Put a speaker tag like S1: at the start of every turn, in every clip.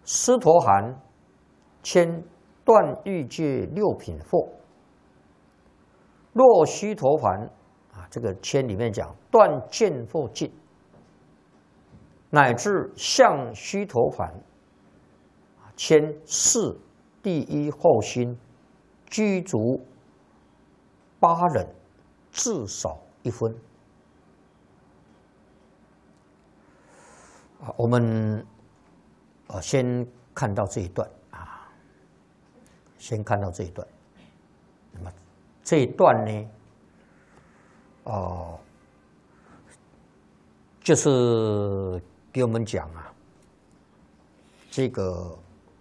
S1: 师陀含牵断欲界六品惑。若须陀洹啊，这个牵里面讲断见惑尽，乃至向须陀洹牵四第一后心，具足8忍，至少1分。我们先看到这一段啊，先看到这一段。那么这一段呢，就是给我们讲啊，这个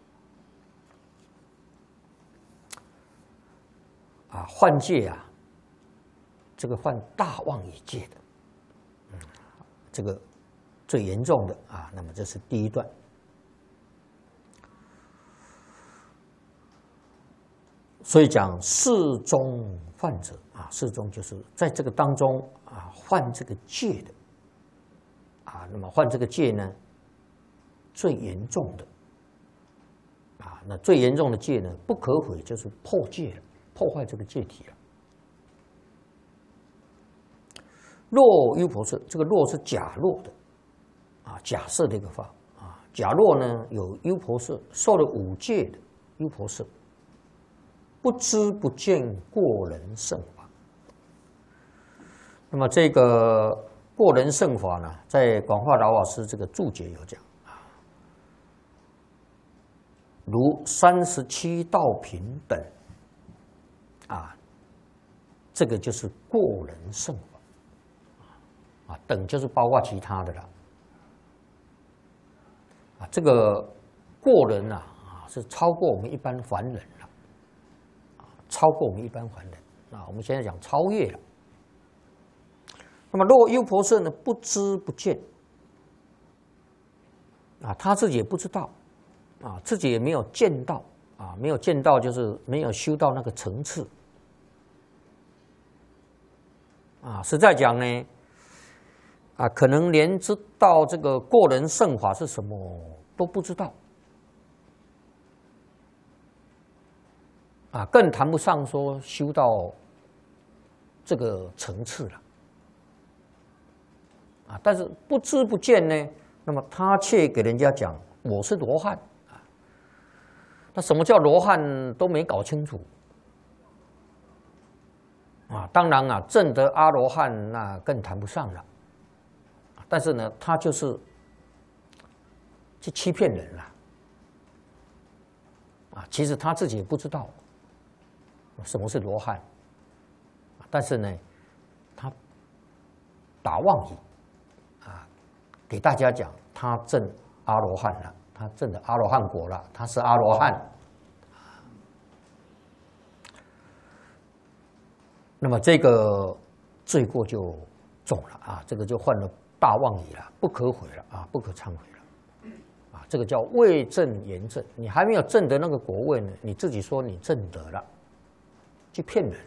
S1: 犯戒啊，这个犯大妄语戒的，这个最严重的啊。那么这是第一段。所以讲四中犯者啊，四中就是在这个当中啊犯这个戒的啊。那么犯这个戒呢，最严重的啊，那最严重的戒呢，不可毁，就是破戒了，破坏这个戒体了。若优婆塞，这个若是假若的啊，假设的一个法啊。假若呢有优婆塞受了5戒的优婆塞，不知不见过人圣法。那么这个过人圣法呢，在广化老法师这个注解有讲啊，如37道品等啊，这个就是过人圣法啊，等就是包括其他的了啊。这个过人啊是超过我们一般凡人了。超过我们一般凡人啊，我们现在讲超越了。那么若优婆塞呢，不知不见啊，他自己也不知道啊，自己也没有见到啊，没有见到就是没有修到那个层次啊。实在讲呢，啊，可能连知道这个过人圣法是什么都不知道。啊，更谈不上说修到这个层次了啊！但是不知不见呢，那么他却给人家讲我是罗汉啊。那什么叫罗汉都没搞清楚啊！当然啊，证得阿罗汉那更谈不上了。但是呢，他就是去欺骗人了啊！其实他自己也不知道什么是罗汉，但是呢，他打妄语啊，给大家讲他证阿罗汉了，他证的阿罗汉果了，他是阿罗汉。那么这个罪过就重了啊，这个就犯了大妄语了，不可悔了啊，不可忏悔了啊，这个叫未证言证，你还没有证得那个果位呢，你自己说你证得了。去骗人，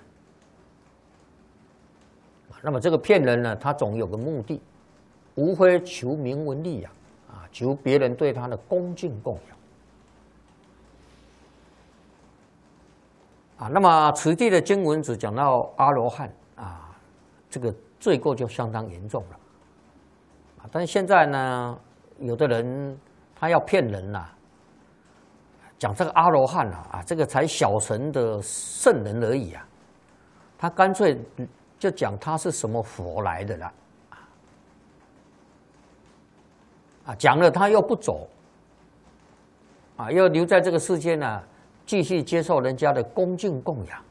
S1: 那么这个骗人呢，他总有个目的，无非求名闻利养啊，求别人对他的恭敬供养啊。那么此地的经文只讲到阿罗汉啊，这个罪过就相当严重了啊。但是现在呢，有的人他要骗人呐。讲这个阿罗汉啊，这个才小乘的圣人而已啊，他干脆就讲他是什么佛来的啦，啊，讲了他又不走，啊，又留在这个世界呢，继续接受人家的恭敬供养。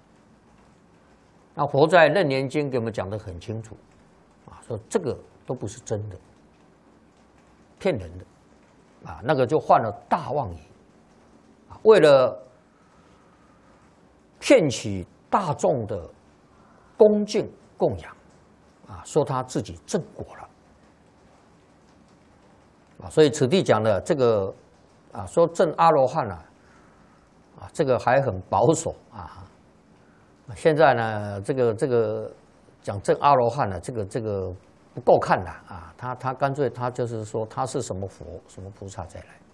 S1: 那佛在《楞严经》给我们讲得很清楚，啊，说这个都不是真的，骗人的，啊，那个就犯了大妄语。为了骗取大众的恭敬供养，啊，说他自己证果了，啊，所以此地讲的这个，啊，说证阿罗汉啊，啊，这个还很保守啊。现在呢，这个讲证阿罗汉呢，这个不够看了啊，他干脆他就是说他是什么佛什么菩萨再来。